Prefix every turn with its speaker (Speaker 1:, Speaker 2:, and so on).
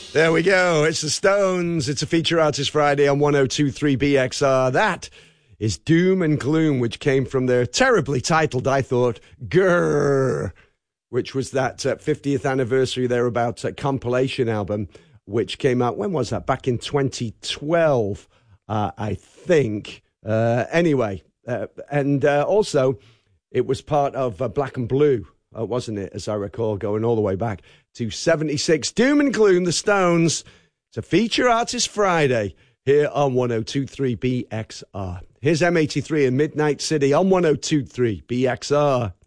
Speaker 1: There we go. It's the Stones. It's a Feature Artist Friday on 102.3 BXR. That is Doom and Gloom, which came from their terribly titled, I thought, Grrr, which was that 50th anniversary thereabout compilation album, which came out, when was that? Back in 2012, I think. Anyway, and also it was part of Black and Blue, wasn't it, as I recall, going all the way back to 76. Doom and Gloom, the Stones. It's a Feature Artist Friday here on 102.3 BXR. Here's M83 in Midnight City on 102.3 BXR.